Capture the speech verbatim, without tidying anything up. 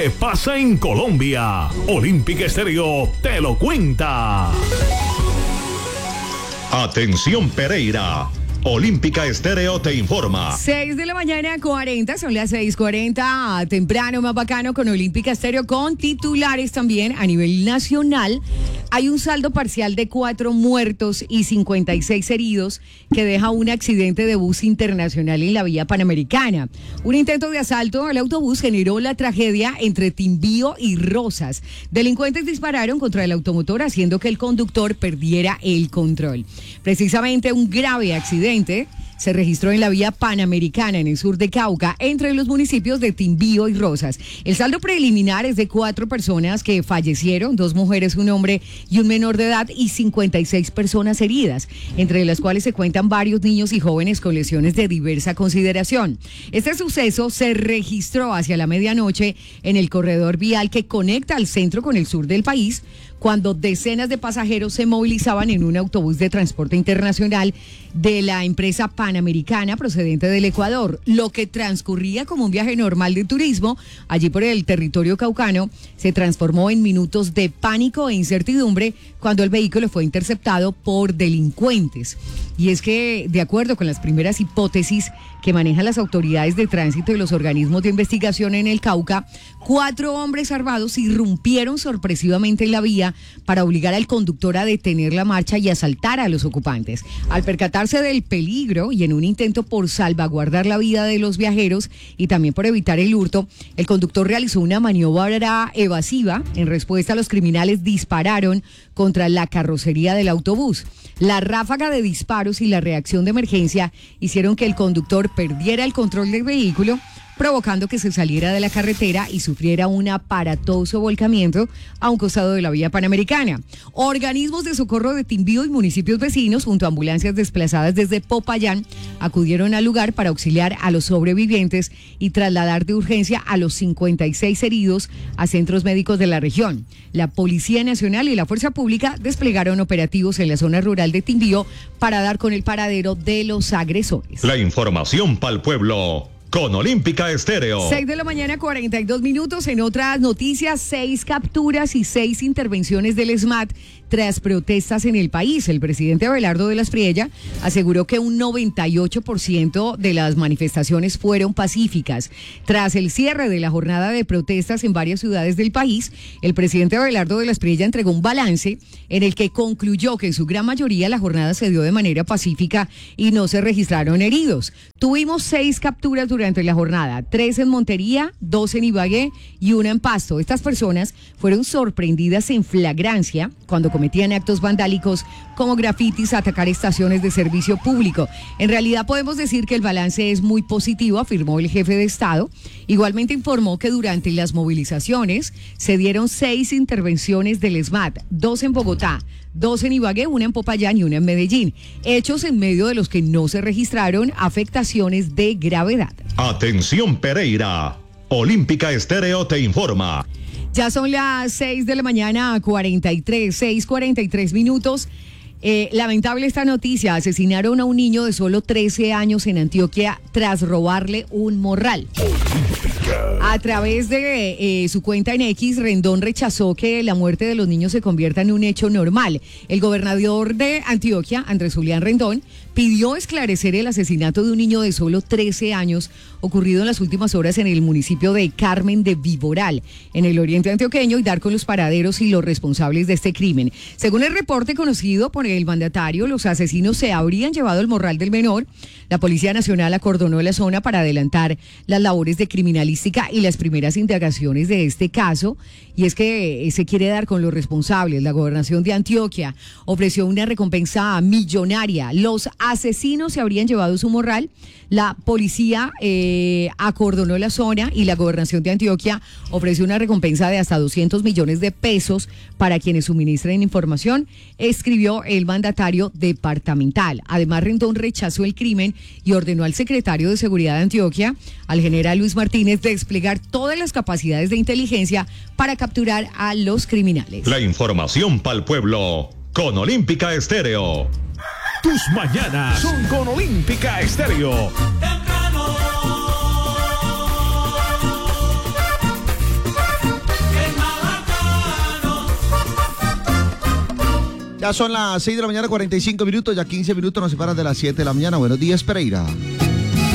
¿Qué pasa en Colombia? Olímpica Estéreo te lo cuenta. Atención Pereira. Olímpica Estéreo te informa. seis de la mañana, cuarenta, son las seis cuarenta, temprano, más bacano con Olímpica Estéreo, con titulares también a nivel nacional. Hay un saldo parcial de cuatro muertos y cincuenta y seis heridos que deja un accidente de bus internacional en la vía Panamericana. Un intento de asalto al autobús generó la tragedia entre Timbío y Rosas. Delincuentes dispararon contra el automotor haciendo que el conductor perdiera el control. Precisamente un grave accidente se registró en la vía Panamericana en el sur de Cauca, entre los municipios de Timbío y Rosas. El saldo preliminar es de cuatro personas que fallecieron, dos mujeres, un hombre y un menor de edad, y cincuenta y seis personas heridas, entre las cuales se cuentan varios niños y jóvenes con lesiones de diversa consideración. Este suceso se registró hacia la medianoche en el corredor vial que conecta al centro con el sur del país, cuando decenas de pasajeros se movilizaban en un autobús de transporte internacional de la empresa Panamericana procedente del Ecuador. Lo que transcurría como un viaje normal de turismo allí por el territorio caucano se transformó en minutos de pánico e incertidumbre cuando el vehículo fue interceptado por delincuentes. Y es que, de acuerdo con las primeras hipótesis que manejan las autoridades de tránsito y los organismos de investigación en el Cauca, cuatro hombres armados irrumpieron sorpresivamente en la vía para obligar al conductor a detener la marcha y asaltar a los ocupantes. Al percatarse del peligro y en un intento por salvaguardar la vida de los viajeros y también por evitar el hurto, el conductor realizó una maniobra evasiva. En respuesta, los criminales dispararon contra la carrocería del autobús. La ráfaga de disparos y la reacción de emergencia hicieron que el conductor perdiera el control del vehículo, provocando que se saliera de la carretera y sufriera un aparatoso volcamiento a un costado de la vía Panamericana. Organismos de socorro de Timbío y municipios vecinos, junto a ambulancias desplazadas desde Popayán, acudieron al lugar para auxiliar a los sobrevivientes y trasladar de urgencia a los cincuenta y seis heridos a centros médicos de la región. La Policía Nacional y la Fuerza Pública desplegaron operativos en la zona rural de Timbío para dar con el paradero de los agresores. La información para el pueblo con Olímpica Estéreo. seis de la mañana, cuarenta y dos minutos. En otras noticias, seis capturas y seis intervenciones del SMAT tras protestas en el país. El presidente Abelardo de la Espriella aseguró que un noventa y ocho por ciento de las manifestaciones fueron pacíficas. Tras el cierre de la jornada de protestas en varias ciudades del país, el presidente Abelardo de la Espriella entregó un balance en el que concluyó que en su gran mayoría la jornada se dio de manera pacífica y no se registraron heridos. Tuvimos seis capturas durante la jornada, tres en Montería, dos en Ibagué y una en Pasto. Estas personas fueron sorprendidas en flagrancia cuando cometían actos vandálicos como grafitis, atacar estaciones de servicio público. En realidad podemos decir que el balance es muy positivo, afirmó el jefe de Estado. Igualmente informó que durante las movilizaciones se dieron seis intervenciones del SMAT, dos en Bogotá, dos en Ibagué, una en Popayán y una en Medellín. Hechos en medio de los que no se registraron afectaciones de gravedad. Atención Pereira. Olímpica Estéreo te informa. Ya son las seis de la mañana, cuarenta y tres, seis cuarenta y tres minutos. Eh, lamentable esta noticia. Asesinaron a un niño de solo trece años en Antioquia tras robarle un morral. A través de eh, su cuenta en X, Rendón rechazó que la muerte de los niños se convierta en un hecho normal. El gobernador de Antioquia, Andrés Julián Rendón, pidió esclarecer el asesinato de un niño de solo trece años ocurrido en las últimas horas en el municipio de Carmen de Viboral, en el oriente antioqueño, y dar con los paraderos y los responsables de este crimen. Según el reporte conocido por el mandatario, los asesinos se habrían llevado el morral del menor. La Policía Nacional acordonó la zona para adelantar las labores de criminalística y las primeras indagaciones de este caso. Y es que se quiere dar con los responsables. La gobernación de Antioquia ofreció una recompensa millonaria. Los asesinos se habrían llevado su morral. La policía eh, acordonó la zona y la gobernación de Antioquia ofreció una recompensa de hasta doscientos millones de pesos para quienes suministren información, escribió el mandatario departamental. Además, Rendón rechazó el crimen y ordenó al secretario de Seguridad de Antioquia, al general Luis Martínez, desplegar todas las capacidades de inteligencia para capturar a los criminales. La información para el pueblo con Olímpica Estéreo. Tus mañanas son con Olímpica Estéreo. Ya son las seis de la mañana, cuarenta y cinco minutos, ya quince minutos nos separan de las siete de la mañana. Buenos días, Pereira.